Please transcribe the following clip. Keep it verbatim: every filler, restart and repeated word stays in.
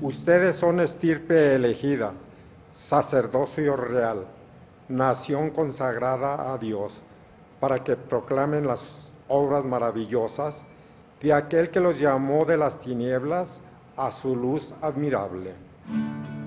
Ustedes son estirpe elegida, sacerdocio real, nación consagrada a Dios, para que proclamen las obras maravillosas de aquel que los llamó de las tinieblas a su luz admirable.